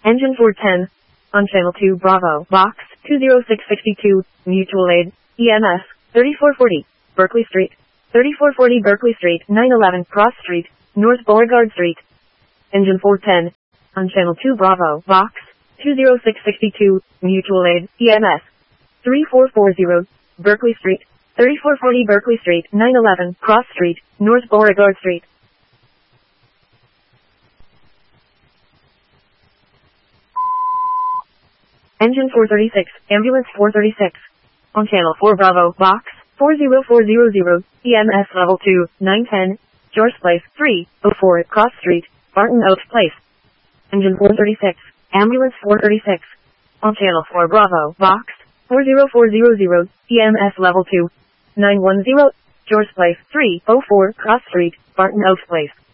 Engine 410. On Channel 2 Bravo, Box 20662, Mutual Aid, EMS, 3440, Berkeley Street. 3440 Berkeley Street, 911 Cross Street, North Beauregard Street. Engine 410. On Channel 2 Bravo, Box 20662, Mutual Aid, EMS, 3440, Berkeley Street. 3440 Berkeley Street, 911 Cross Street, North Beauregard Street. Engine 436, Ambulance 436. On Channel 4 Bravo, Box 40400, EMS Level 2, 910, George Place, 304 Cross Street, Barton Oaks Place. Engine 436, Ambulance 436. On Channel 4 Bravo, Box 40400, EMS Level 2, 910, George Place, 304 Cross Street, Barton Oaks Place.